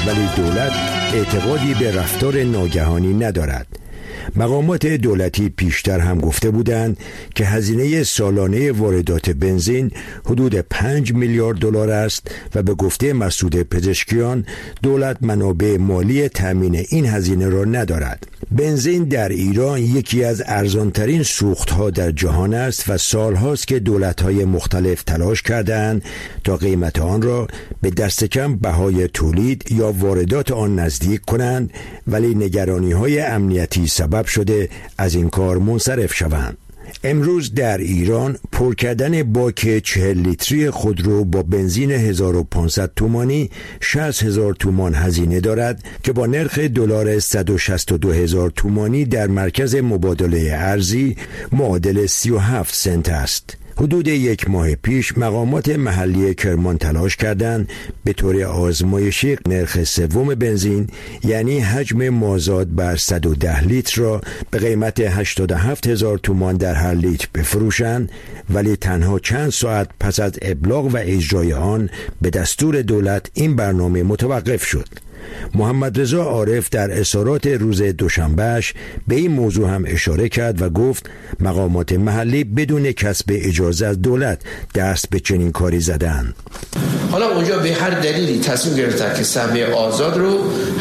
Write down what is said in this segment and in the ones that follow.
ولی دولت اعتقادی به رفتار ناگهانی ندارد. مقامات دولتی پیشتر هم گفته بودند که هزینه سالانه واردات بنزین حدود 5 میلیارد دلار است و به گفته مسعود پزشکیان دولت منابع مالی تامین این هزینه را ندارد. بنزین در ایران یکی از ارزانترین سوختها در جهان است و سالهاست که دولت‌های مختلف تلاش کردند تا قیمت آن را به دست کم بهای تولید یا واردات آن نزدیک کنند، ولی نگرانی‌های امنیتی سبب شده از این کار منصرف شوند. امروز در ایران پر کردن باک 40 لیتری خودرو با بنزین 1500 تومانی 60,000 تومان هزینه دارد که با نرخ دلار 162,000 تومانی در مرکز مبادله ارزی معادل 37 سنت است. حدود یک ماه پیش مقامات محلی کرمان تلاش کردند به طور آزمایشی نرخ سوم بنزین یعنی حجم مازاد بر 110 لیتر را به قیمت 87,000 تومان در هر لیتر بفروشند، ولی تنها چند ساعت پس از ابلاغ و اجرای آن به دستور دولت این برنامه متوقف شد. محمد رضا عارف در اظهارات روز دوشنبهش به این موضوع هم اشاره کرد و گفت مقامات محلی بدون کسب اجازه از دولت دست به چنین کاری زدند. حالا اونجا به هر دلیلی تصمیم گرفتن که سهمیه آزاد رو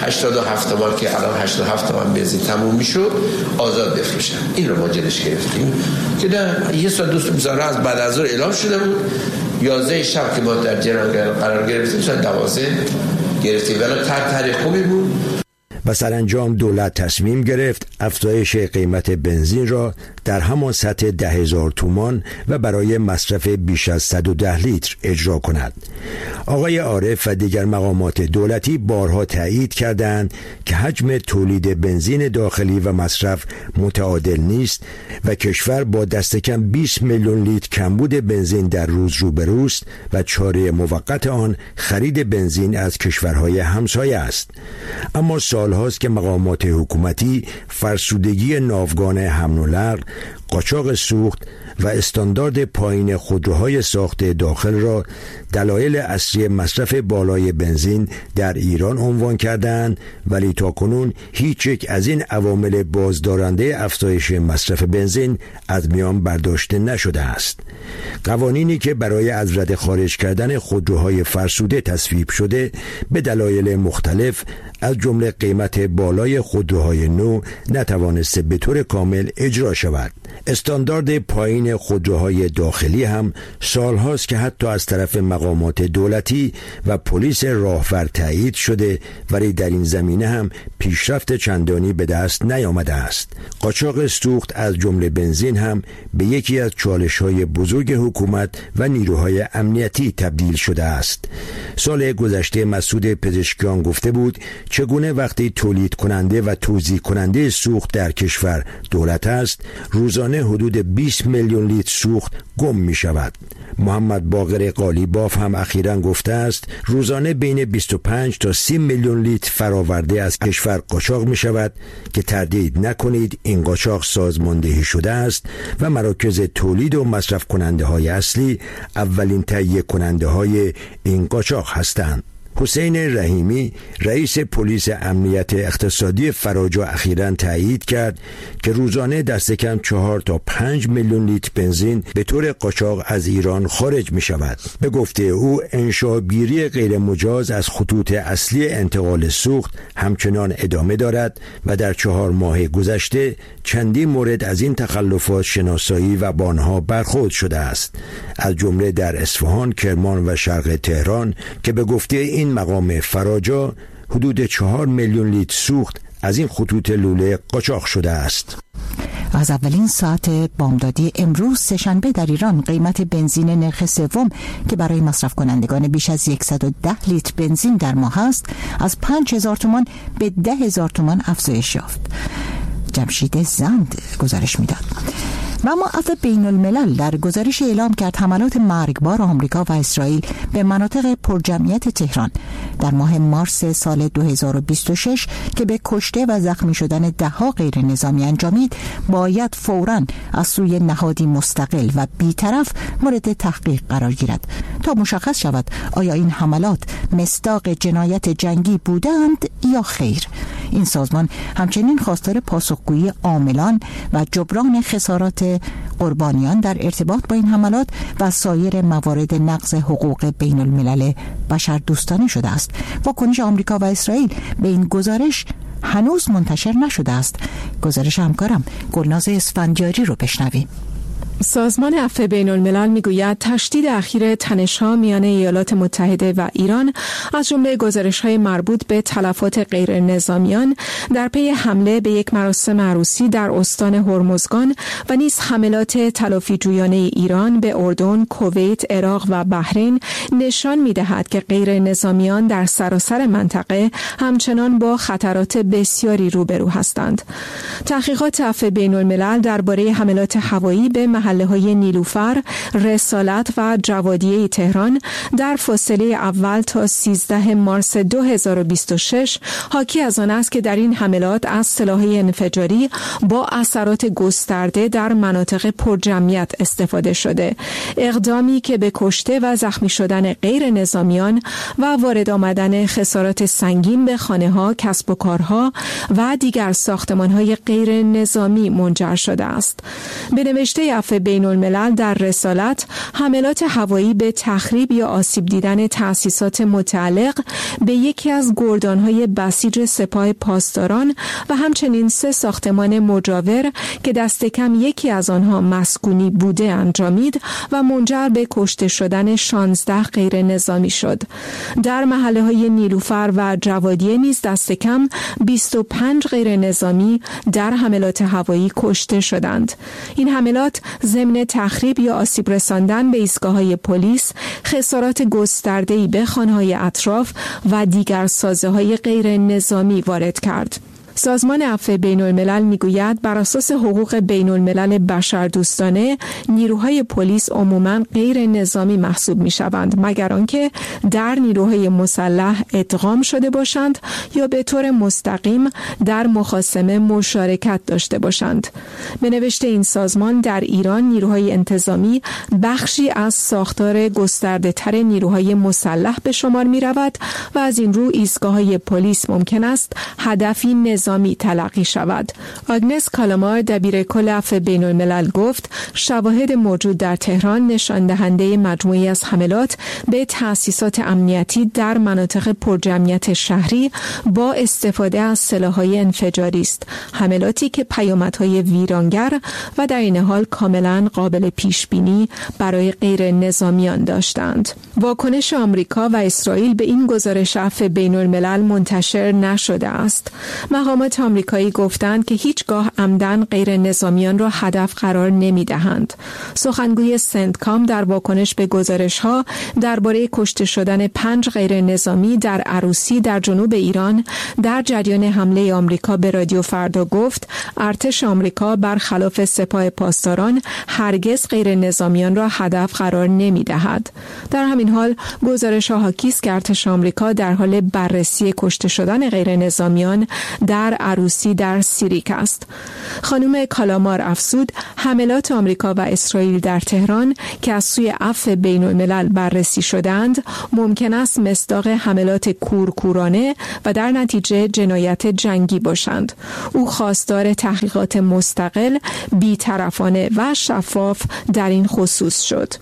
87 تومان که الان 87 تومان بنزین تموم میشد آزاد بفروشن. این رو ما جلوش گرفتیم که نه یه ساعت دوست بزاره از بعد از ظهر اعلام شده بود 11 شب که ما در جریان قرار گرفتیم تا 12 گرفتیم، ولی تاریخ خوبی بود. و سرانجام دولت تصمیم گرفت افزایش قیمت بنزین را در همان سطح 10,000 تومان و برای مصرف بیش از 110 لیتر اجرا کند. آقای عارف و دیگر مقامات دولتی بارها تایید کردند که حجم تولید بنزین داخلی و مصرف متعادل نیست و کشور با دست کم 20 میلیون لیتر کمبود بنزین در روز روبروست و چاره موقت آن خرید بنزین از کشورهای همسایه است. اما سالهاست که مقامات حکومتی فرسودگی ناوگان حمل و نقل، قاچاق سوخت و استاندارد پایین خودروهای ساخته داخل را دلایل اصلی مصرف بالای بنزین در ایران عنوان کردند، ولی تاکنون هیچ یک از این عوامل بازدارنده افزایش مصرف بنزین از میان برداشته نشده است. قوانینی که برای از رده خارج کردن خودروهای فرسوده تصویب شده به دلایل مختلف از جمله قیمت بالای خودروهای نو نتوانسته به طور کامل اجرا شود. استاندارد پایین خودروهای داخلی هم سالهاست که حتی از طرف مقامات دولتی و پلیس راهور تایید شده، ولی در این زمینه هم پیشرفت چندانی به دست نیامده است. قاچاق سوخت از جمله بنزین هم به یکی از چالش‌های بزرگ حکومت و نیروهای امنیتی تبدیل شده است. سال گذشته مسعود پزشکیان گفته بود چگونه وقتی تولید کننده و توزیع کننده سوخت در کشور دولت است، روزانه حدود 20 میلیون لیتر سوخت گم می شود. محمد باقر قالیباف هم اخیراً گفته است روزانه بین 25 تا 30 میلیون لیتر فراورده از کشور قاچاق می شود که تردید نکنید این قاچاق سازماندهی شده است و مراکز تولید و مصرف کننده های اصلی اولین تهیه کننده های این قاچاق هستند. حسین رحیمی رئیس پلیس امنیت اقتصادی فراجا اخیراً تایید کرد که روزانه دست کم 4 تا 5 میلیون لیتر بنزین به طور قاچاق از ایران خارج می شود. به گفته او انشابگیری غیر مجاز از خطوط اصلی انتقال سوخت همچنان ادامه دارد و در 4 ماه گذشته چندین مورد از این تخلفات شناسایی و با آنها برخورد شده است، از جمله در اصفهان، کرمان و شرق تهران که به گفته این مقام فراجا حدود 4 میلیون لیتر سوخت از این خطوط لوله قاچاق شده است. از اولین ساعت بامدادی امروز سه‌شنبه در ایران قیمت بنزین نرخ سوم که برای مصرف کنندگان بیش از 110 لیتر بنزین در ماه است از 5,000 تومان به 10,000 تومان افزایش یافت. جمشید زند گزارش میداد. و اما عفو بین الملل در گزارش اعلام کرد حملات مرگبار آمریکا و اسرائیل به مناطق پرجمعیت تهران در ماه مارس سال 2026 که به کشته و زخمی شدن ده‌ها غیر نظامی انجامید باید فوراً از سوی نهادی مستقل و بی‌طرف مورد تحقیق قرار گیرد تا مشخص شود آیا این حملات مصداق جنایت جنگی بودند یا خیر. این سازمان همچنین خواستار پاسخگویی عاملان و جبران خسارات قربانیان در ارتباط با این حملات و سایر موارد نقض حقوق بین الملل بشردوستانه شده است. واکنش آمریکا و اسرائیل به این گزارش هنوز منتشر نشده است. گزارش همکارم گلناز اسفندیاری رو بشنویم. سازمان عفو بین الملل میگوید تشدید اخیر تنش‌ها میان ایالات متحده و ایران از جمله گزارش‌های مربوط به تلفات غیر نظامیان در پی حمله به یک مراسم عروسی در استان هرمزگان و نیز حملات تلافیجویانه ایران به اردن، کویت، عراق و بحرین نشان می‌دهد که غیر نظامیان در سراسر منطقه همچنان با خطرات بسیاری روبرو هستند. تحقیقات عفو بین الملل درباره حملات هوایی به محله‌های نیلوفر، رسالت و جوادیه تهران در فاصله اول تا 13 مارس 2026 حاکی از آن است که در این حملات از سلاح‌های انفجاری با اثرات گسترده در مناطق پرجمعیت استفاده شده، اقدامی که به کشته و زخمی شدن غیر نظامیان و وارد آمدن خسارات سنگین به خانه‌ها، کسب و کارها و دیگر ساختمان‌های غیر نظامی منجر شده است. به نوشته عفو بین الملل در رسالت، حملات هوایی به تخریب یا آسیب دیدن تأسیسات متعلق به یکی از گردان‌های بسیج سپاه پاسداران و همچنین 3 ساختمان مجاور که دست کم یکی از آنها مسکونی بوده انجامید و منجر به کشته شدن 16 غیر نظامی شد. در محله‌های نیلوفر و جوادیه نیز دست کم 25 غیر نظامی در حملات هوایی کشته شدند. این حملات ضمن تخریب یا آسیب رساندن به ایستگاه‌های پلیس، خسارات گسترده‌ای به خانه‌های اطراف و دیگر سازه‌های غیر نظامی وارد کرد. سازمان عفو بین الملل میگوید بر اساس حقوق بین الملل بشردوستانه نیروهای پلیس عموماً غیر نظامی محسوب می شوند مگر آنکه در نیروهای مسلح ادغام شده باشند یا به طور مستقیم در مخاصمه مشارکت داشته باشند. به نوشته این سازمان در ایران نیروهای انتظامی بخشی از ساختار گسترده تر نیروهای مسلح به شمار می رود و از این رو ایستگاه‌های پلیس ممکن است هدفی نظامی تلقی شود. آگنس کالامار دبیر کل عفو بین الملل گفت شواهد موجود در تهران نشان دهنده مجموعی از حملات به تأسیسات امنیتی در مناطق پرجمعیت شهری با استفاده از سلاح‌های انفجاری است. حملاتی که پیامدهای ویرانگر و در این حال کاملا قابل پیش بینی برای غیر نظامیان داشتند. واکنش آمریکا و اسرائیل به این گزارش عفو بین الملل منتشر نشده است. مقامات آمریکایی گفتند که هیچگاه عمدن غیر نظامیان را هدف قرار نمی‌دهند. سخنگوی سنتکام در واکنش به گزارش‌ها درباره کشته شدن 5 غیر نظامی در عروسی در جنوب ایران در جریان حمله آمریکا به رادیو فردا گفت ارتش آمریکا برخلاف سپاه پاسداران هرگز غیر نظامیان را هدف قرار نمی‌دهد. در همین حال گزارش‌ها حاکی است که ارتش آمریکا در حال بررسی کشته شدن غیر نظامیان در عروسی در سیریک است. خانم کالامار افزود حملات آمریکا و اسرائیل در تهران که از سوی عفو بین الملل بررسی شدند ممکن است مصداق حملات کورکورانه و در نتیجه جنایت جنگی باشند. او خواستار تحقیقات مستقل، بی‌طرفانه و شفاف در این خصوص شد.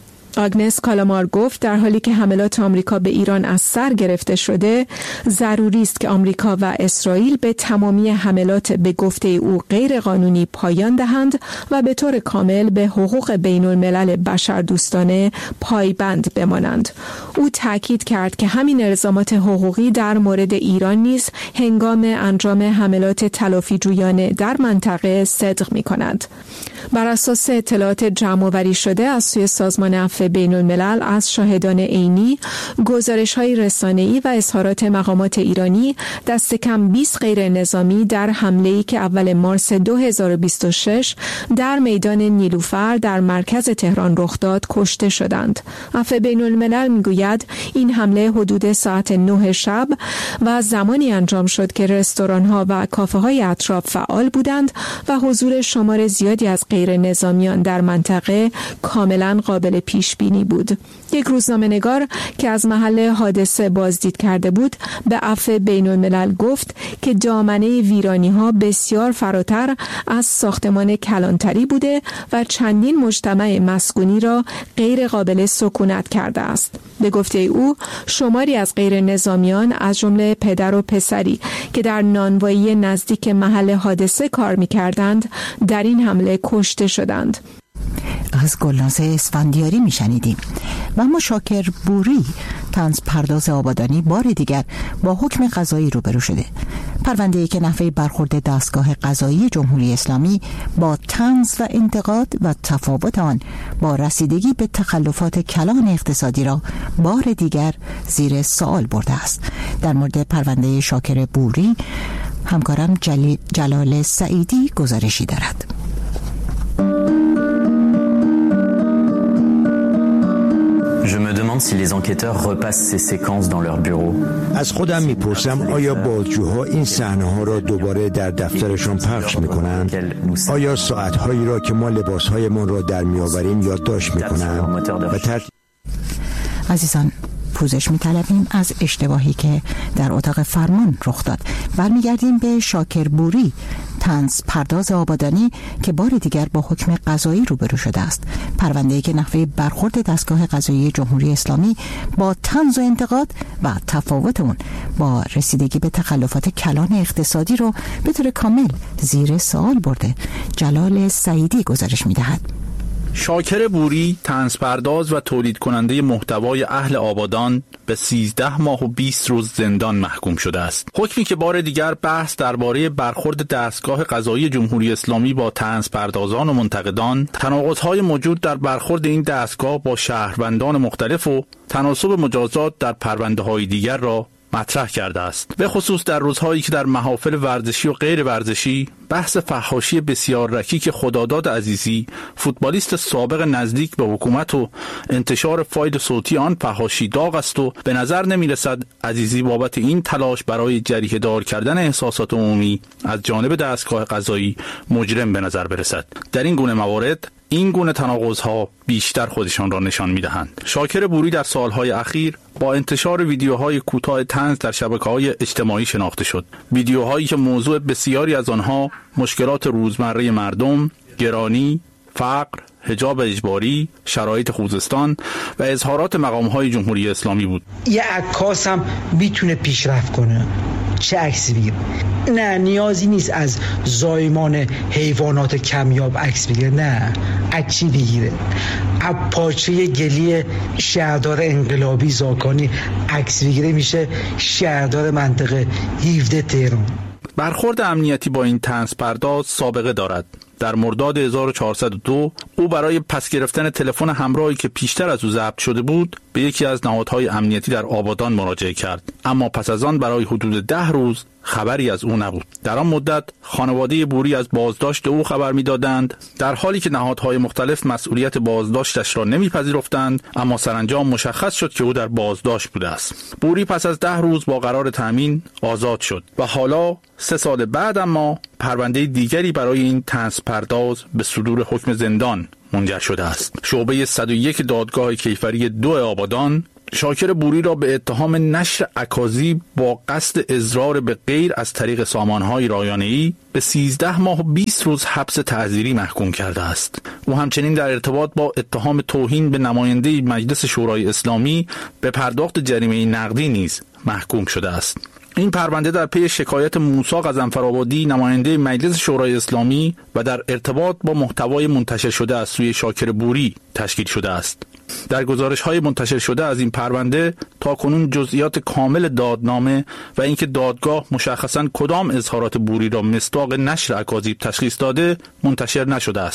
آگنس کالامار گفت در حالی که حملات آمریکا به ایران از سر گرفته شده، ضروری است که آمریکا و اسرائیل به تمامی حملات به گفته او غیر قانونی پایان دهند و به طور کامل به حقوق بین الملل بشردوستانه پایبند بمانند. او تاکید کرد که همین الزامات حقوقی در مورد ایران نیز هنگام انجام حملات تلافیجویانه در منطقه صدق می‌کند. بر اساس اطلاعات جمع‌آوری شده از سوی سازمان عفو عفو بین الملل از شاهدان عینی، گزارش‌های رسانه‌ای و اظهارات مقامات ایرانی دست کم 20 غیر نظامی در حمله‌ای که اول مارس 2026 در میدان نیلوفر در مرکز تهران رخ داد کشته شدند. عفو بین الملل میگوید این حمله حدود ساعت 9 شب و زمانی انجام شد که رستوران‌ها و کافه‌های اطراف فعال بودند و حضور شمار زیادی از غیر نظامیان در منطقه کاملا قابل پیش بینی بود. یک روزنامه‌نگار که از محل حادثه بازدید کرده بود به عفو بین الملل گفت که دامنه ویرانی‌ها بسیار فراتر از ساختمان کلانتری بوده و چندین مجتمع مسکونی را غیر قابل سکونت کرده است. به گفته او شماری از غیر نظامیان از جمله پدر و پسری که در نانوایی نزدیک محل حادثه کار می‌کردند در این حمله کشته شدند. از گلناز اسفندیاری میشنیدیم. و اما شاکر بوری، طنز پرداز آبادانی، بار دیگر با حکم قضایی روبرو شده. پرونده‌ای که نحوه برخورد دستگاه قضایی جمهوری اسلامی با طنز و انتقاد و تفاوت آن با رسیدگی به تخلفات کلان اقتصادی را بار دیگر زیر سوال برده است. در مورد پرونده شاکر بوری همکارم جلال سعیدی گزارشی دارد. Je me demande si les enquêteurs repassent ces séquences dans leur bureau. از خودم میپرسم آیا بازجوها این صحنه‌ها را دوباره در دفترشان پخش میکنند؟ آیا ساعت‌هایی را که ما لباس‌هایمان را در میآوریم یادداشت میکنند؟ عزیزان، پوزش می‌طلبیم از اشتباهی که در اتاق فرمان رخ داد. برمیگردیم به شاکر بوری، طنز پرداز آبادانی که بار دیگر با حکم قضایی روبرو شده است. پرونده‌ای که نحوه برخورد دستگاه قضایی جمهوری اسلامی با طنز و انتقاد و تفاوت اون با رسیدگی به تخلفات کلان اقتصادی رو به طور کامل زیر سوال برده. جلال سعیدی گزارش می‌دهد. شاکر بوری، طنزپرداز و تولید کننده محتوای اهل آبادان، به 13 ماه و 20 روز زندان محکوم شده است. حکمی که بار دیگر بحث درباره برخورد دستگاه قضایی جمهوری اسلامی با طنزپردازان و منتقدان، تناقض‌های موجود در برخورد این دستگاه با شهروندان مختلف و تناسب مجازات در پرونده‌های دیگر را مطرح کرده است. به خصوص در روزهایی که در محافل ورزشی و غیر ورزشی بحث فحاشی بسیار رکیک خداداد عزیزی، فوتبالیست سابق نزدیک به حکومت و انتشار فایل صوتی آن فحاشی داغ است و به نظر نمی رسد عزیزی بابت این تلاش برای جریحه دار کردن احساسات عمومی از جانب دستگاه قضایی مجرم به نظر برسد. در این گونه موارد این گونه تناقض‌ها بیشتر خودشان را نشان می‌دهند. شاکر بوری در سالهای اخیر با انتشار ویدیوهای کوتاه طنز در شبکه‌های اجتماعی شناخته شد. ویدیوهایی که موضوع بسیاری از آنها مشکلات روزمره مردم، گرانی، فقر، حجاب اجباری، شرایط خوزستان و اظهارات مقام‌های جمهوری اسلامی بود. یه عکاس هم میتونه پیشرفت کنه. چه عکسی بگیره؟ نه، نیازی نیست از زایمان حیوانات کمیاب عکس بگیره. نه، عکسی بگیره از پارچه گلی شهردار انقلابی زاکانی عکس بگیره، میشه شهردار منطقه 17 تهران. برخورد امنیتی با این طنزپرداز سابقه دارد. در مرداد 1402 او برای پس گرفتن تلفن همراهی که پیشتر از او ضبط شده بود به یکی از نهادهای امنیتی در آبادان مراجعه کرد، اما پس از آن برای حدود 10 روز خبری از او نبود. در آن مدت خانواده بوری از بازداشت او خبر می‌دادند، در حالی که نهادهای مختلف مسئولیت بازداشتش را نمی‌پذیرفتند، اما سرانجام مشخص شد که او در بازداشت بوده است. بوری پس از 10 روز با قرار تامین آزاد شد و حالا 3 سال بعد اما پرونده دیگری برای این طنزپرداز به صدور حکم زندان منجر شده است. شعبه 101 دادگاه کیفری 2 آبادان شاکر بوری را به اتهام نشر اکاذیب با قصد اضرار به غیر از طریق سامانهای رایانه‌ای به 13 ماه و 20 روز حبس تعزیری محکوم کرده است. او همچنین در ارتباط با اتهام توهین به نماینده مجلس شورای اسلامی به پرداخت جریمه نقدی نیز محکوم شده است. این پرونده در پی شکایت موسی غضنفرآبادی نماینده مجلس شورای اسلامی و در ارتباط با محتوای منتشر شده از سوی شاکر بوری تشکیل شده است. در گزارش‌های منتشر شده از این پرونده تاکنون جزئیات کامل دادنامه و اینکه دادگاه مشخصاً کدام اظهارات بوری را مصداق نشر اکاذیب تشخیص داده منتشر نشده است.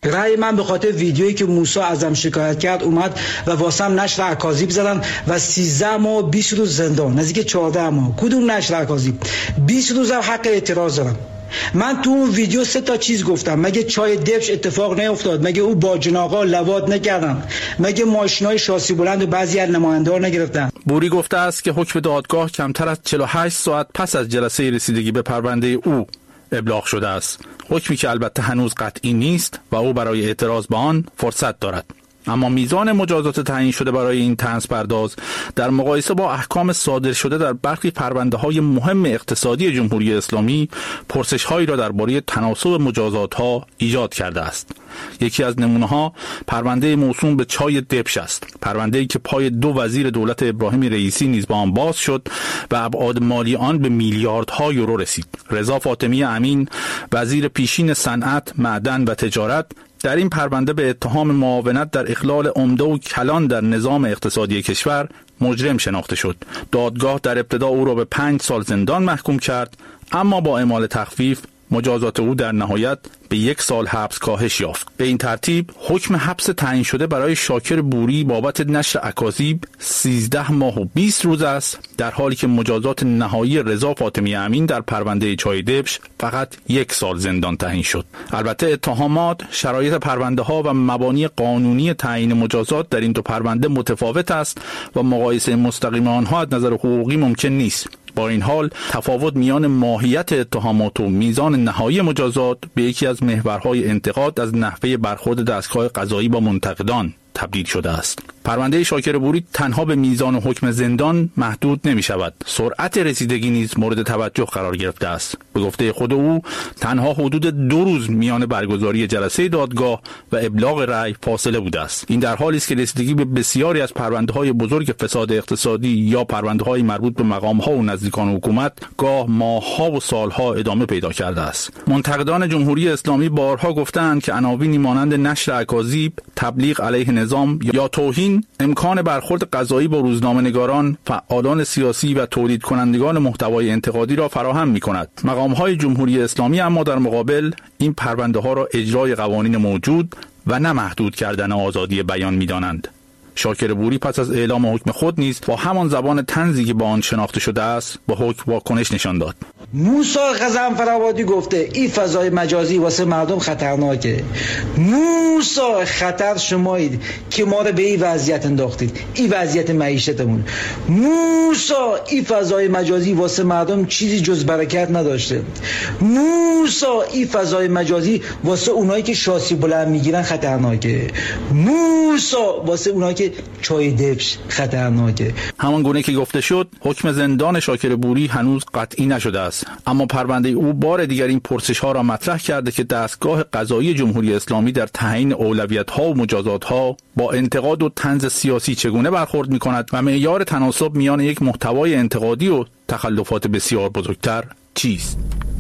رأی من به خاطر ویدیویی که موسی ازم شکایت کرد اومد و واسم نشر اکاذیب زدن و 13 ماه و 20 روز زندان، نزدیک 14 ماه. کدوم نشر اکاذیب؟ 20 روز حق اعتراض دارم. من تو اون ویدیو 3 تا چیز گفتم. مگه چای دبش اتفاق نیفتاد؟ مگه او با جناقا لواط نکردن؟ مگه ماشینای شاسی بلند و بعضی از نماینده‌ها نگرفتن؟ بوری گفته است که حکم دادگاه کمتر از 48 ساعت پس از جلسه رسیدگی به پرونده او ابلاغ شده است. حکمی که البته هنوز قطعی نیست و او برای اعتراض به آن فرصت دارد. اما میزان مجازات تعیین شده برای این طنزپرداز در مقایسه با احکام صادر شده در برخی پرونده‌های مهم اقتصادی جمهوری اسلامی پرسش‌هایی را درباره تناسب مجازات‌ها ایجاد کرده است. یکی از نمونه‌ها پرونده موسوم به چای دبش است. پرونده‌ای که پای 2 وزیر دولت ابراهیم رئیسی نیز با آن باز شد و ابعاد مالی آن به میلیاردها یورو رسید. رضا فاطمی امین، وزیر پیشین صنعت، معدن و تجارت، در این پرونده به اتهام معاونت در اخلال عمده و کلان در نظام اقتصادی کشور مجرم شناخته شد. دادگاه در ابتدا او را به 5 سال زندان محکوم کرد، اما با اعمال تخفیف مجازات او در نهایت به 1 سال حبس کاهش یافت. به این ترتیب حکم حبس تعیین شده برای شاکر بوری بابت نشر اکاذیب 13 ماه و 20 روز است، در حالی که مجازات نهایی رضا فاطمی امین در پرونده چای دبش فقط 1 سال زندان تعیین شد. البته اتهامات، شرایط پرونده ها و مبانی قانونی تعیین مجازات در این دو پرونده متفاوت است و مقایسه مستقیم آنها از نظر حقوقی ممکن نیست. با این حال تفاوت میان ماهیت اتهامات و میزان نهایی مجازات به یکی از محورهای انتقاد از نحوه برخورد دستگاه قضایی با منتقدان تبدیل شده است. پرونده شاکر بوری تنها به میزان و حکم زندان محدود نمی شود. سرعت رسیدگی نیز مورد توجه قرار گرفته است. به گفته خود او تنها حدود 2 روز میان برگزاری جلسه دادگاه و ابلاغ رأی فاصله بوده است. این در حالی است که رسیدگی به بسیاری از پرونده‌های بزرگ فساد اقتصادی یا پرونده‌های مربوط به مقام‌ها و نزدیکان حکومت گاه ماه‌ها و سال‌ها ادامه پیدا کرده است. منتقدان جمهوری اسلامی بارها گفتند که عناوینی مانند نشر اکاذیب، تبلیغ علیه نظام یا توهین امکان برخورد قضایی با روزنامه‌نگاران، فعالان سیاسی و تولید کنندگان محتوای انتقادی را فراهم می‌کند. مقام‌های جمهوری اسلامی اما در مقابل این پرونده‌ها را اجرای قوانین موجود و نه محدود کردن آزادی بیان می‌دانند. شاکر بوری پس از اعلام حکم خود نیز با همان زبان طنزی که با آن شناخته شده است به حکم واکنش نشان داد. موسی غزنفرآبادی گفته این فضای مجازی واسه مردم خطرناکه. موسی خطر شمایید که ما رو به این وضعیت انداختید، این وضعیت معیشتمون. موسی این فضای مجازی واسه مردم چیزی جز برکت نداشته. موسی این فضای مجازی واسه اونایی که شاسی بلند میگیرن خطرناکه. موسی واسه اونایی که چای دبش خطرناکه. همان گونه که گفته شد حکم زندان شاکر بوری هنوز قطعی نشده است، اما پرونده او بار دیگر این پرسش ها را مطرح کرده که دستگاه قضایی جمهوری اسلامی در تعیین اولویت ها و مجازات ها با انتقاد و طنز سیاسی چگونه برخورد می کند و معیار تناسب میان یک محتوای انتقادی و تخلفات بسیار بزرگتر چیست.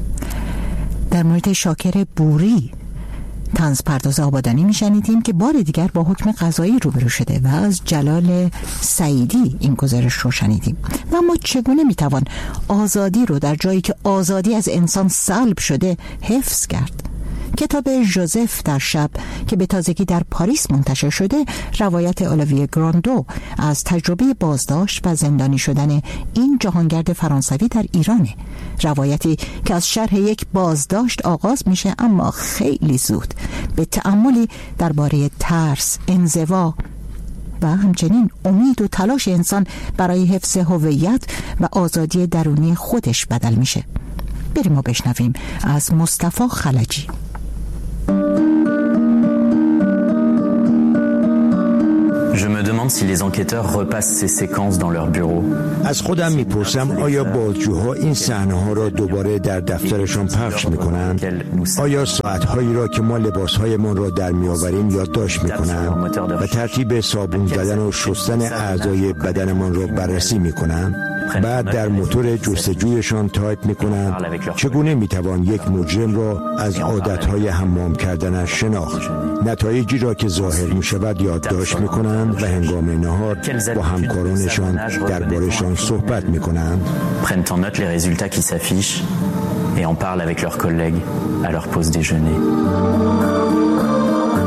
در مورد شاکر بوری طنزپرداز آبادانی میشنیدیم که بار دیگر با حکم قضایی روبرو شده و از جلال سعیدی این گزارش رو شنیدیم. و اما چگونه میتوان آزادی رو در جایی که آزادی از انسان سلب شده حفظ کرد؟ کتاب ژوزف در شب که به تازگی در پاریس منتشر شده روایت اولیویه گراندو از تجربه بازداشت و زندانی شدن این جهانگرد فرانسوی در ایرانه. روایتی که از شرح یک بازداشت آغاز میشه اما خیلی زود به تأملی درباره ترس، انزوا و همچنین امید و تلاش انسان برای حفظ هویت و آزادی درونی خودش بدل میشه. بریم و بشنویم از مصطفی خلجی. Je me demande si les enquêteurs repassent ces séquences dans leur bureau. از خودم میپرسم آیا بازجوها این صحنه‌ها را دوباره در دفترشان پخش میکنند؟ آیا ساعت‌هایی را که ما لباس‌هایمان را در میآوریم یادداشت میکنند و ترتیب صابون زدن و شستن اعضای بدنمان را بررسی میکنند؟ بعد در موتور جستجویشان تایپ میکنند. چگونه میتوان یک مجرم را از عادتهای حمام کردنش شناخت؟ نتایجی را که ظاهر میشود یادداشت میکنند و هنگام نهار با همکارانشان درباره‌شان صحبت میکنند. Prennent en note les résultats qui s'affichent et en parlent avec leurs collègues à leur pause déjeuner.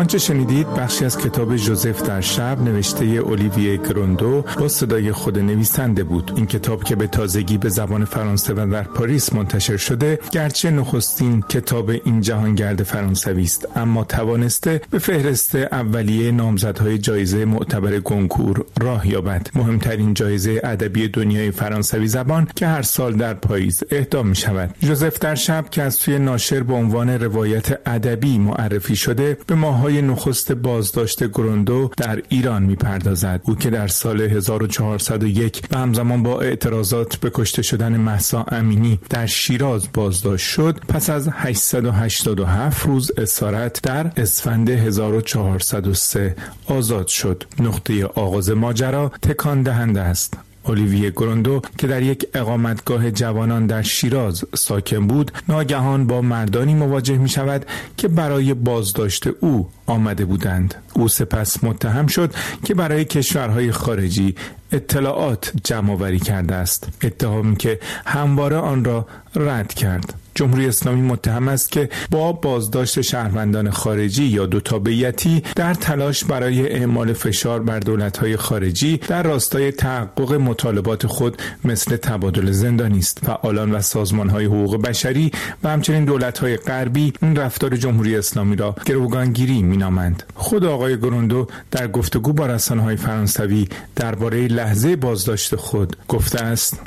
آنچه شنیدید بخشی از کتاب ژوزف در شب نوشته اولیویه گروندو با صدای خود نویسنده بود. این کتاب که به تازگی به زبان فرانسه و در پاریس منتشر شده، گرچه نخستین کتاب این جهانگرد فرانسوی است، اما توانسته به فهرست اولیه نامزدهای جایزه معتبر گونکور راه یابد، مهمترین جایزه ادبی دنیای فرانسوی زبان که هر سال در پاییز اهدا می شود. ژوزف در شب که از سوی ناشر به عنوان روایت ادبی معرفی شده، به ماه‌های نخست بازداشت گروندو در ایران می‌پردازد. او که در سال 1401 و همزمان با اعتراضات به کشته شدن مهسا امینی در شیراز بازداشت شد، پس از 887 روز اسارت در اسفند 1403 آزاد شد. نقطه آغاز ماجرا تکان دهنده است. اولیویه گروندو که در یک اقامتگاه جوانان در شیراز ساکن بود، ناگهان با مردانی مواجه می شود که برای بازداشت او آمده بودند. او سپس متهم شد که برای کشورهای خارجی اطلاعات جمع آوری کرده است، اتهامی که همواره آن را رد کرد. جمهوری اسلامی متهم است که با بازداشت شهروندان خارجی یا دو تابعیتی در تلاش برای اعمال فشار بر دولت‌های خارجی در راستای تحقق مطالبات خود مثل تبادل زندانی است. فعالان و سازمان‌های حقوق بشری و همچنین دولت‌های غربی این رفتار جمهوری اسلامی را گروگانگیری می‌نامند. خود آقای گروندو در گفتگو با رسانه‌های فرانسوی درباره لحظه بازداشت خود گفته است: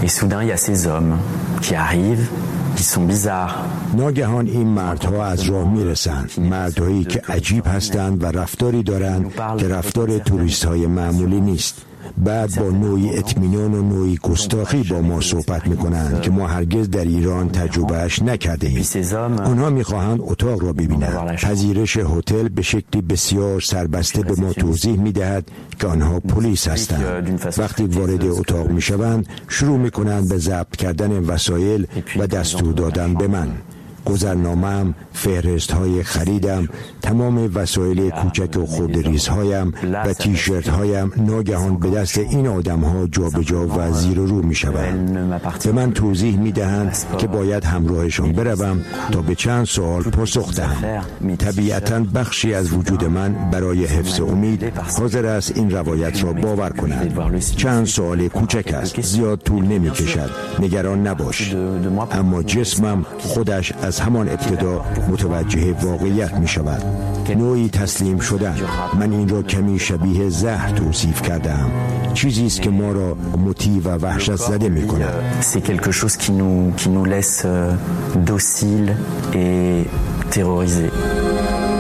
ناگهان این مردها از راه میرسند، مردهایی که عجیب هستند و رفتاری دارند که رفتار توریست های معمولی نیست. بعد با نوعی اطمینان و نوعی گستاخی با ما صحبت میکنند که ما هرگز در ایران تجربهش نکرده ایم. آنها میخواهند اتاق را ببینند. پذیرش هتل به شکلی بسیار سربسته به ما توضیح میدهد که آنها پلیس هستند. وقتی وارد اتاق میشوند شروع میکنند به ضبط کردن وسایل و دستور دادن به من. گذرنامه‌ام، فهرست‌های خریدم، تمام وسایل کوچک و خردریزهایم و تیشرت‌هایم ناگهان به دست این آدم‌ها جابجا و زیر و رو می‌شوند. به من توضیح می‌دهند که باید همراهشان بروم تا به چند سوال پاسخ دهم. طبیعتاً بخشی از وجود من برای حفظ امید حاضر است این روایت را باور کند. چند سوال کوچک است، زیاد طول نمی‌کشد، نگران نباش. اما جسمم خودش از همان ابتدا متوجه واقعیت می شود. نوعی تسلیم شدن. من این را کمی شبیه زهر توصیف کردم. چیزی است که ما را مطیع و وحشت زده می کند. C'est quelque chose qui nous laisse dociles et terrorisés.